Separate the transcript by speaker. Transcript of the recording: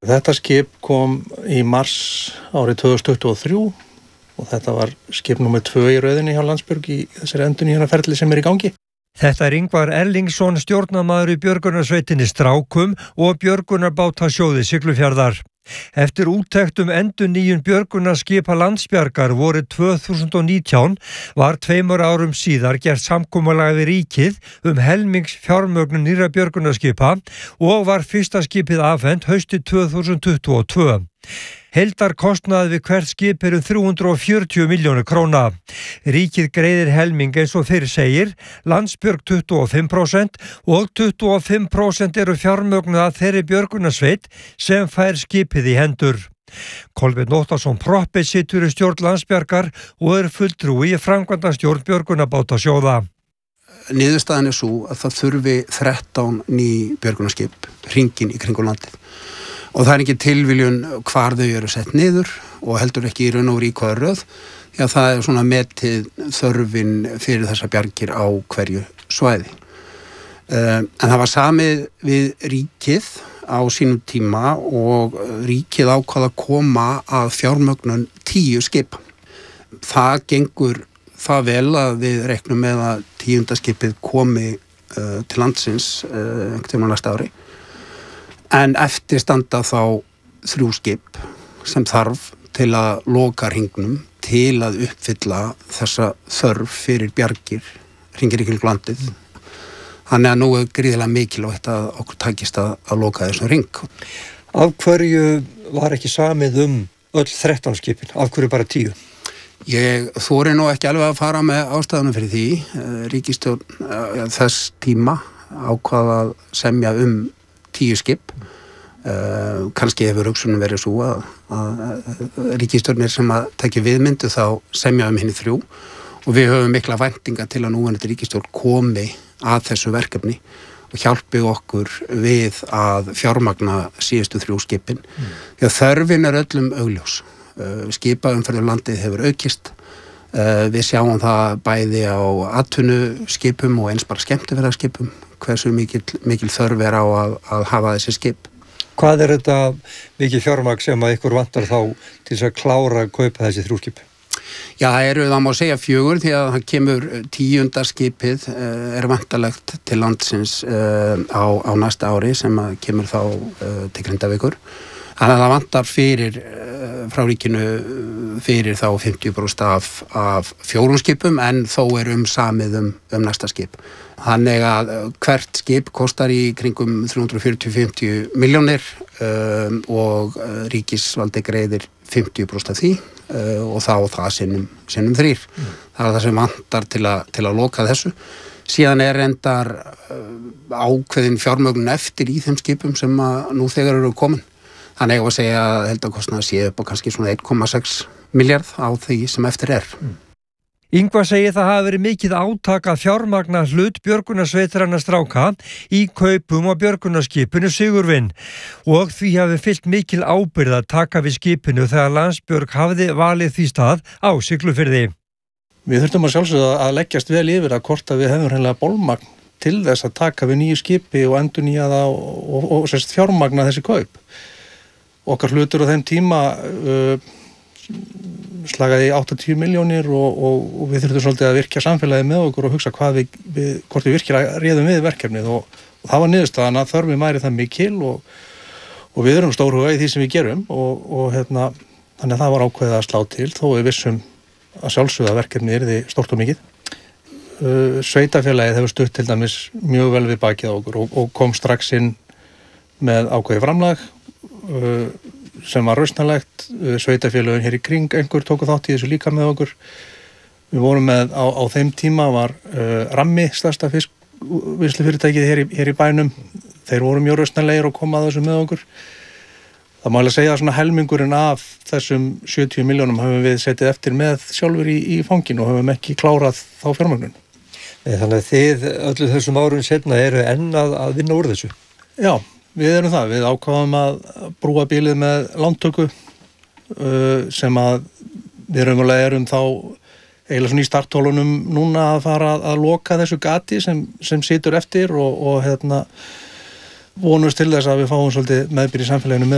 Speaker 1: Þetta skip kom í mars árið 2023 og þetta var skip númer 2 í röðinni hjá Landsbjörg í þessari endurnýjunarferli sem í gangi.
Speaker 2: Þetta Ingvar Erlingsson, stjórnarmaður í björgunarsveitinni Strákum og björgunarbátasjóði Siglufjarðar. Eftir úttekt endurnýjun björgunarskipa Landsbjargar vorið 2019 var 2 árum síðar gert samkomulag við ríkið helmings fjármögnun nýrra björgunarskipa og var fyrsta skipið afhent haustið 2022. Heildarkostnaður við hvert skip 340 milljónir króna. Ríkið greiðir helming eins og fyrr segir, Landsbjörg 25% og 25% eru fjármögnuð af þeirri björgunarsveit sem fær skipið í hendur. Kolbeinn Óttarsson Proppe situr í stjórn Landsbjargar og fulltrúi í framkvæmdastjórn björgunarbátasjóða.
Speaker 3: Niðurstaðan sú að það þurfi 13 ný björgunarskip hringinn í kringum landið. Og það ekki tilviljun hvar þau eru sett niður og heldur ekki í raun og veru í hvaða röð, því að það svona metið þörfin fyrir þessa bjargir á hverju svæði. En það var samið við ríkið á sínum tíma og ríkið ákvað að koma að fjármögnun 10 skipa. Það gengur það vel að við reiknum með að 10. skipið komi til landsins einhvern tímann næsta ári. En eftir standa þá 3 skip sem þarf til að loka hringnum til að uppfylla þessa þörf fyrir bjargir hringir í kringum landið. Þannig að nú gríðarlega mikilvægt að okkur takist að loka þessum hring.
Speaker 2: Af hverju var ekki samið öll 13 skipin? Af hverju bara 10?
Speaker 3: Ég þori nú ekki alveg að fara með ástæðunum fyrir því. Ríkisstjórn þess tíma ákvað að semja 10 skip. Kannski hefur hugsunum verið svo að ríkisstjórnir sem að taki viðmyndu þá semja hinni 3 og við höfum mikla væntinga til að núverandi ríkisstjórn komi að þessu verkefni og hjálpi okkur við að fjármagna síðustu 3 skipin. Því að þörfin öllum augljós. Skipaumferð landið hefur aukist. Við sjáum það bæði á atvinnuskipum og eins bara skemmtiferðarskipum hversu mikil þörf á að hafa þessi skip.
Speaker 2: Hvað þetta mikið fjármagn sem að ykkur vantar þá til þess að klára að kaupa þessi 3 skip?
Speaker 3: Já, það má segja 4 því að það kemur 10. skipið vantarlegt til landsins á næsta ári sem að kemur þá til Grindavíkur. Þannig að það vantar fyrir frá ríkinu fyrir þá 50% af 4 skipum en þó samið næsta skip. Þannig að hvert skip kostar í kringum 340-50 milljónir og ríkisvaldi greiðir 50% af því og þá það sinnum 3. Það það sem vantar til að loka þessu. Síðan reyndar ákveðin fjármögnun eftir í þeim skipum sem að nú þegar eru komin. Þannig að segja að heildarkostnaður sé upp á kannski svona 1,6 milljarð á því sem eftir
Speaker 2: Ingvar segir það hafi verið mikið átak að fjármagna hlut björgunarsveitarinnar Stráka í kaupum á björgunarskipinu Sigurvin og því hafi fylgt mikil ábyrgð að taka við skipinu þegar Landsbjörg hafði valið því stað á Siglufirði.
Speaker 1: Við þurftum að sjálfsögðu að leggjast vel yfir að hvort að við hefum hreinlega bolmagn til þess að taka við nýju skipi og endurnýja það og fjármagna þessi kaup. Okkar hlutur á þeim tíma slagaði 80 milljónir og við þurftum svolítið að virkja samfélagið með okkur og hugsa hvort við virkilega réðum við verkefnið og það var niðurstaðan að þörfin væri það mikil og við erum stórhuga í því sem við gerum og þannig að það var ákveðið að slá til þó við vissum að sjálfsögða verkefnið yrði stórt og mikið. Sveitafélagið hefur stutt til dæmis mjög vel við bakið á okkur og kom strax inn með ákveðið framlag sem var rausnarlegt. Sveitafélögin hér í kring einhver tóku þátt í þessu líka með okkur. Við vorum með á þeim tíma var Rammi stærsta fiskvinnslufyrirtækið hér í bænum. Þeir voru mjög rausnarlegir og koma að þessu með okkur. Það má alveg segja að svona helmingurinn af þessum 70 milljónum höfum við setið eftir með sjálfur í fanginu og höfum ekki klárað þá fjármögnun.
Speaker 2: Þannig að þið öllu þessum árum seinna eru enn að vinna úr þessu?
Speaker 1: Já, við erum það. Við ákváðum að brúa bílið með lántöku sem að við erum þá eiginlega svona í starthólunum núna að fara að loka þessu gati sem situr eftir og vonumst til þess að við fáum svolítið meðbyr í samfélaginu með